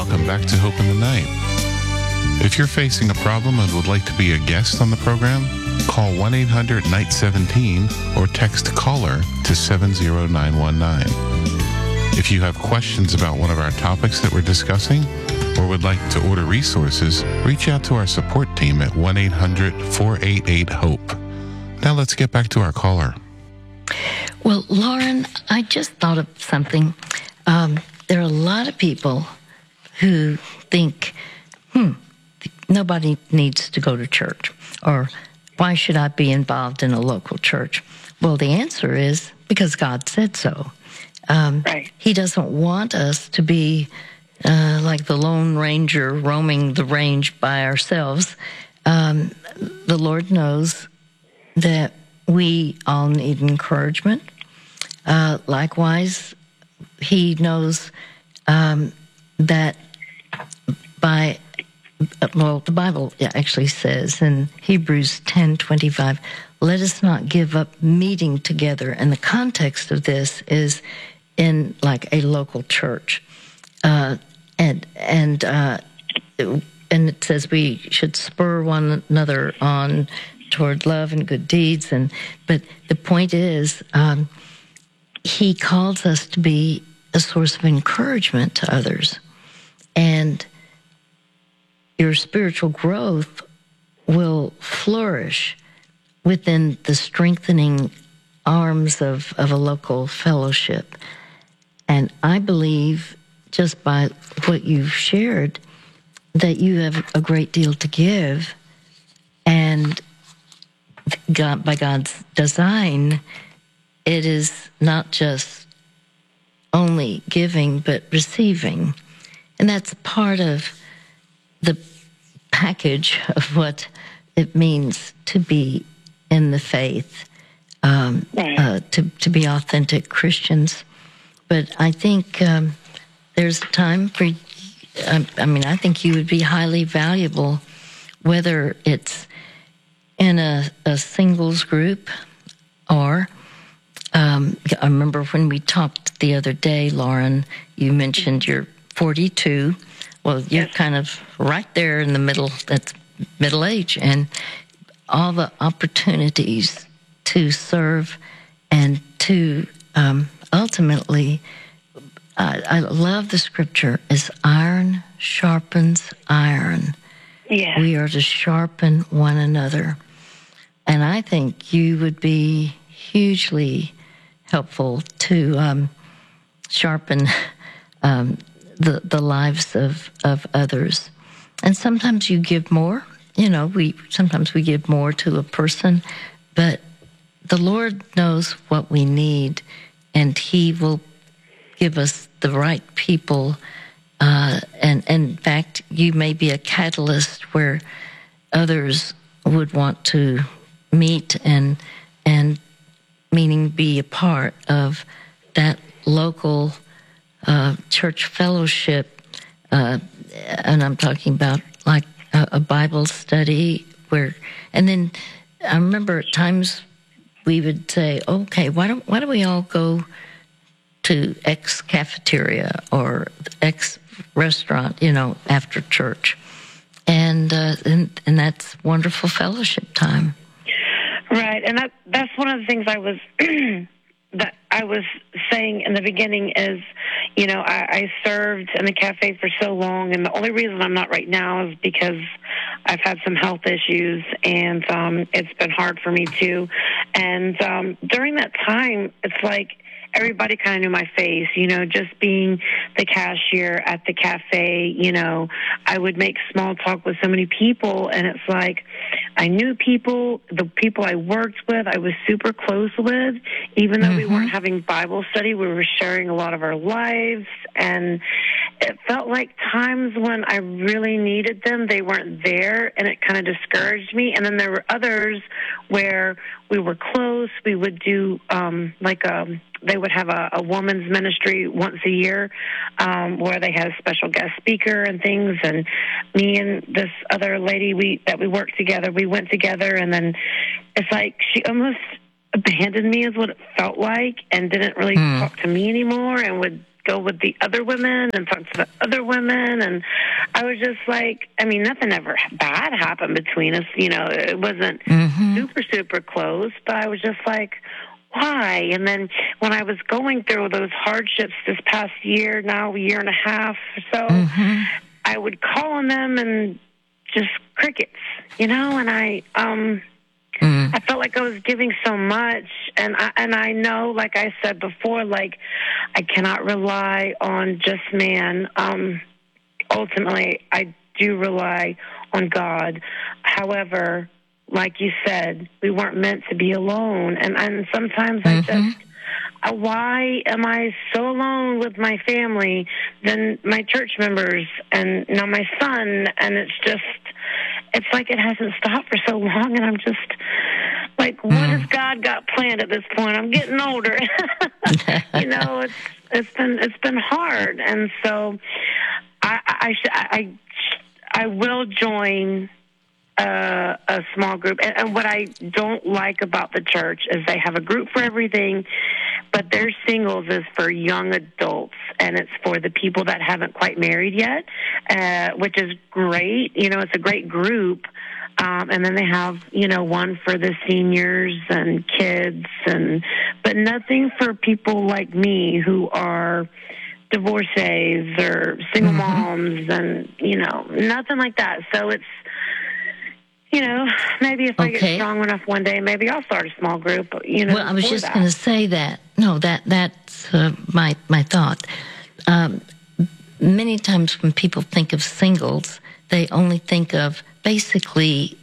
welcome back to Hope in the Night. If you're facing a problem and would like to be a guest on the program, call 1-800-NIGHT-17 or text CALLER to 70919. If you have questions about one of our topics that we're discussing or would like to order resources, reach out to our support team at 1-800-488-HOPE. Now let's get back to our caller. Well, Lauren, I just thought of something. There are a lot of people who think, nobody needs to go to church, or why should I be involved in a local church? Well, the answer is because God said so. Right. He doesn't want us to be like the Lone Ranger roaming the range by ourselves. The Lord knows that we all need encouragement. Likewise, He knows that the Bible actually says in Hebrews 10:25, let us not give up meeting together. And the context of this is in like a local church. And it says we should spur one another on toward love and good deeds. But the point is, He calls us to be a source of encouragement to others. And your spiritual growth will flourish within the strengthening arms of a local fellowship. And I believe, just by what you've shared, that you have a great deal to give. And God, by God's design, it is not just only giving, but receiving. And that's part of the package of what it means to be in the faith, to be authentic Christians. But I think there's time for, I think you would be highly valuable, whether it's in a singles group or, I remember when we talked the other day, Lauren, you mentioned you're 42. Well, you're kind of right there in the middle, that's middle age, and all the opportunities to serve and to ultimately, I love the scripture, as iron sharpens iron. Yeah. We are to sharpen one another. And I think you would be hugely helpful to sharpen the lives of others. And sometimes you give more. Sometimes we give more to a person, but the Lord knows what we need, and He will give us the right people. And in fact, you may be a catalyst where others would want to meet and meaning be a part of that local church fellowship. And I'm talking about like a Bible study and then I remember at times we would say, okay, why don't we all go to X cafeteria or X restaurant, after church, and that's wonderful fellowship time. Right, and that's one of the things I was that I was saying in the beginning is, I served in the cafe for so long, and the only reason I'm not right now is because I've had some health issues, and it's been hard for me too. And during that time, it's like everybody kind of knew my face, just being the cashier at the cafe, I would make small talk with so many people, and it's like I knew people, the people I worked with, I was super close with, even though we weren't having Bible study, we were sharing a lot of our lives, and it felt like times when I really needed them, they weren't there, and it kind of discouraged me. And then there were others where we were close, we would do they would have a woman's ministry once a year where they had a special guest speaker and things. And me and this other lady that we worked together, we went together, and then it's like she almost abandoned me is what it felt like, and didn't really talk to me anymore, and would go with the other women and talk to the other women. And I was just like, I mean, nothing ever bad happened between us. You know, it wasn't super, super close, but I was just like, why? And then when I was going through those hardships this past year, now a year and a half or so, I would call on them and just crickets, you know, and I felt like I was giving so much, and I know, like I said before, like I cannot rely on just man. Ultimately, I do rely on God. However, like you said, we weren't meant to be alone, and sometimes I just, why am I so alone with my family than my church members and now my son? And it's like it hasn't stopped for so long, and I'm just like, what has God got planned at this point? I'm getting older. You know, it's been hard, and so I will join a small group. And what I don't like about the church is they have a group for everything, but their singles is for young adults, and it's for the people that haven't quite married yet, which is great. You know, it's a great group. And then they have, you know, one for the seniors and kids, but nothing for people like me who are divorcees or single moms, and, you know, nothing like that. So it's, you know, maybe if I get strong enough one day, maybe I'll start a small group, you know. Well, I was just going to say that. No, that's my thought. Many times when people think of singles, they only think of basically,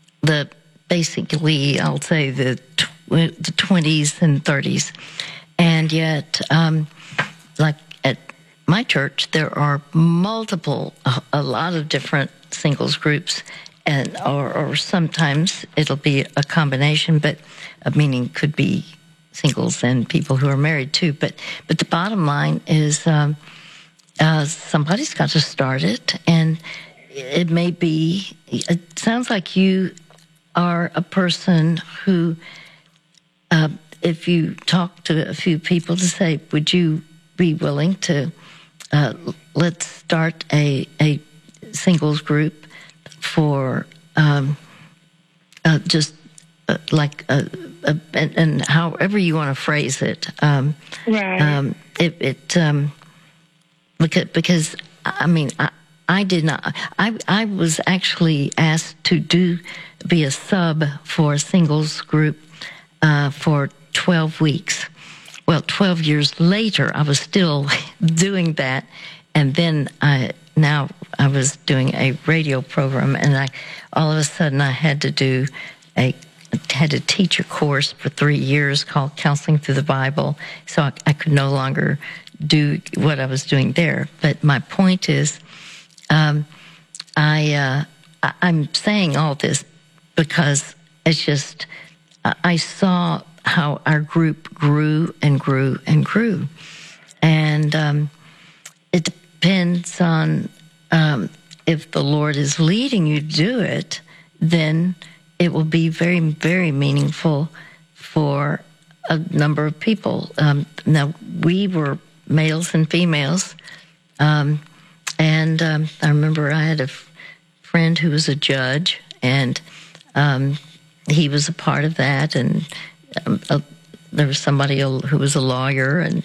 I'll say the 20s and 30s. And yet, like at my church, there are a lot of different singles groups, and or sometimes it'll be a combination, but meaning could be singles and people who are married too. But the bottom line is somebody's got to start it, and it may be. It sounds like you are a person who, if you talk to a few people to say, would you be willing to let's start a singles group for just like and however you want to phrase it, right? Because I mean I did not. I was actually asked to be a sub for a singles group for 12 weeks. Well, 12 years later, I was still doing that, and then I was doing a radio program, and all of a sudden I had to teach a course for 3 years called Counseling Through the Bible, so I could no longer do what I was doing there. But my point is, I'm saying all this because it's just I saw how our group grew and grew and grew, and it depends on if the Lord is leading you to do it, then it will be very, very meaningful for a number of people. Now, we were males and females, and I remember I had a friend who was a judge, and he was a part of that, and there was somebody who was a lawyer, and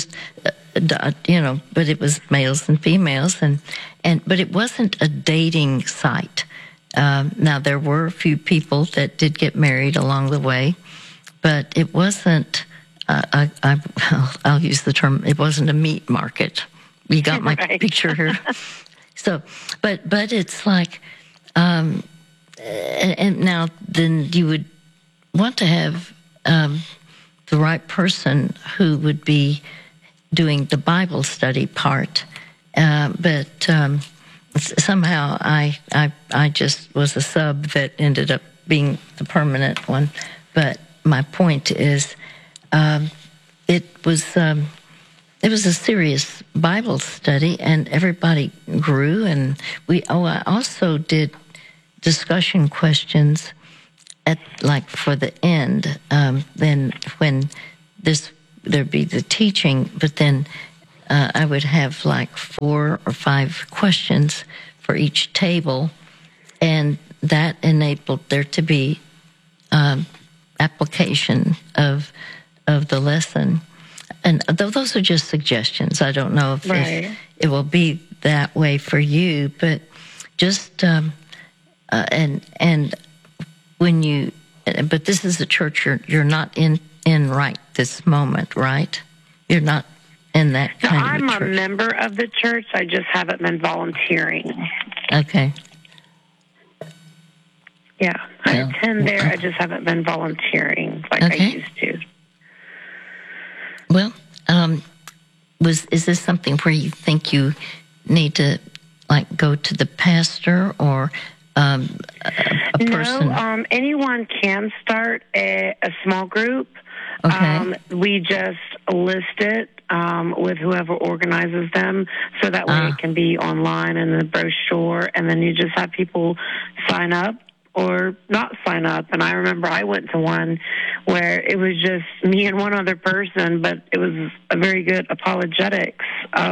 but it was males and females, but it wasn't a dating site. Now there were a few people that did get married along the way, but it wasn't. I'll use the term. It wasn't a meat market. You got my picture here. So, but it's like, and now then you would want to have the right person who would be doing the Bible study part, but somehow I just was a sub that ended up being the permanent one. But my point is, it was a serious Bible study, and everybody grew. And I also did discussion questions for the end. Then when there'd be the teaching, but then I would have like 4 or 5 questions for each table, and that enabled there to be application of the lesson. And those are just suggestions. I don't know if it will be that way for you, but just and when you, but this is a church you're not in right this moment, right? You're not in that kind of a church. I'm a member of the church. I just haven't been volunteering. Okay. Yeah, I attend there. I just haven't been volunteering like I used to. Well, is this something where you think you need to go to the pastor or a person? No, anyone can start a small group. Okay. We just list it with whoever organizes them, so that way it can be online in the brochure, and then you just have people sign up or not sign up. And I remember I went to one where it was just me and one other person, but it was a very good apologetics.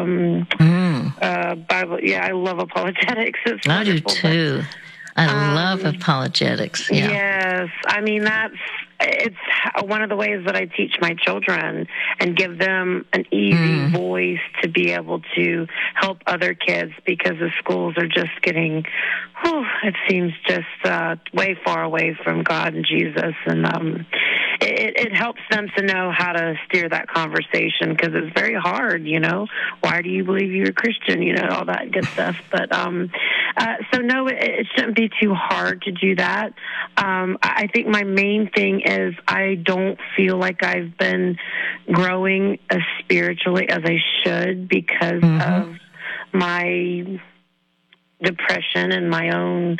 Bible. Yeah, I love apologetics. It's I do too. I love apologetics. Yeah. Yes. I mean, it's one of the ways that I teach my children and give them an easy voice to be able to help other kids, because the schools are just getting, it seems just way far away from God and Jesus. And it helps them to know how to steer that conversation, because it's very hard, Why do you believe you're a Christian? All that good stuff. But so no, it shouldn't be too hard to do that. I think my main thing is I don't feel like I've been growing as spiritually as I should because of my depression and my own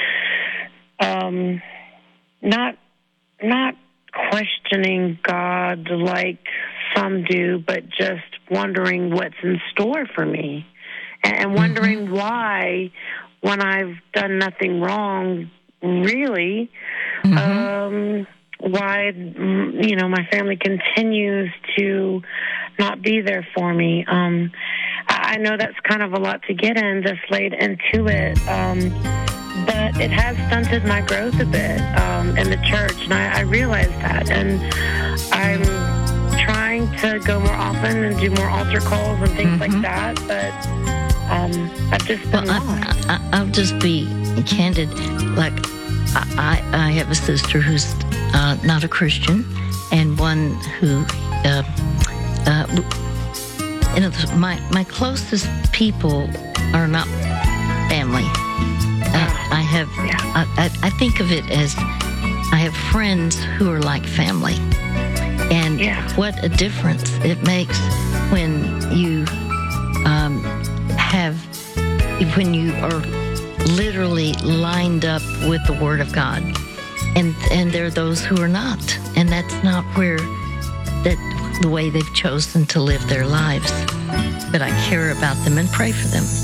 not questioning God like some do, but just wondering what's in store for me, and wondering why, when I've done nothing wrong, really, why, my family continues to not be there for me. I know that's kind of a lot to get in this late into it, but it has stunted my growth a bit in the church, and I realize that, and I'm trying to go more often and do more altar calls and things like that, but I've just been lost. I'll just be candid. Like, I have a sister who's not a Christian, and one who, my closest people are not family. I think of it as I have friends who are like family, and what a difference it makes when you when you are literally lined up with the Word of God, and there are those who are not, and that's not the way they've chosen to live their lives. But I care about them and pray for them.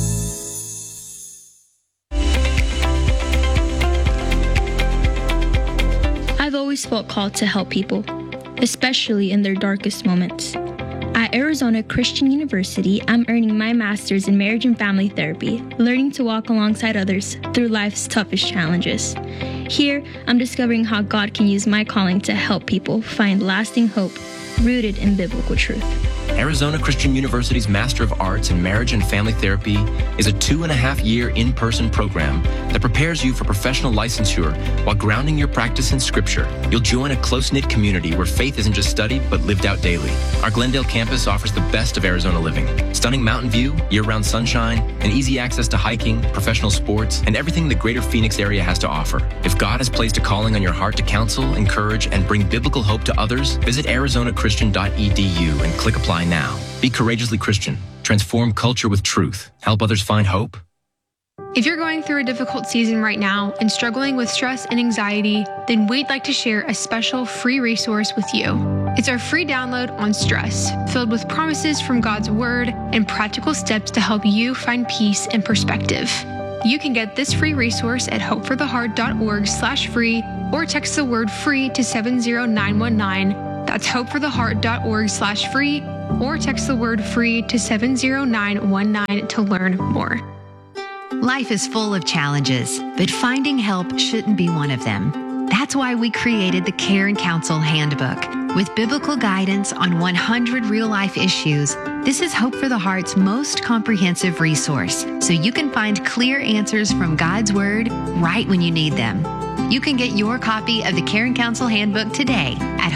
I've always felt called to help people, especially in their darkest moments. At Arizona Christian University, I'm earning my master's in marriage and family therapy, learning to walk alongside others through life's toughest challenges. Here, I'm discovering how God can use my calling to help people find lasting hope rooted in biblical truth. Arizona Christian University's Master of Arts in Marriage and Family Therapy is a 2.5-year in-person program that prepares you for professional licensure while grounding your practice in Scripture. You'll join a close-knit community where faith isn't just studied, but lived out daily. Our Glendale campus offers the best of Arizona living: stunning mountain view, year-round sunshine, and easy access to hiking, professional sports, and everything the greater Phoenix area has to offer. If God has placed a calling on your heart to counsel, encourage, and bring biblical hope to others, visit arizonachristian.edu and click apply now. Be courageously Christian. Transform culture with truth. Help others find hope. If you're going through a difficult season right now and struggling with stress and anxiety, then we'd like to share a special free resource with you. It's our free download on stress, filled with promises from God's Word and practical steps to help you find peace and perspective. You can get this free resource at hopefortheheart.org/free or text the word free to 70919. That's hopefortheheart.org/free or text the word FREE to 70919 to learn more. Life is full of challenges, but finding help shouldn't be one of them. That's why we created the Care and Counsel Handbook. With biblical guidance on 100 real-life issues, this is Hope for the Heart's most comprehensive resource, so you can find clear answers from God's Word right when you need them. You can get your copy of the Care and Counsel Handbook today at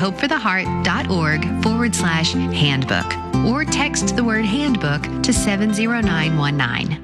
hopefortheheart.org/handbook, or text the word handbook to 70919.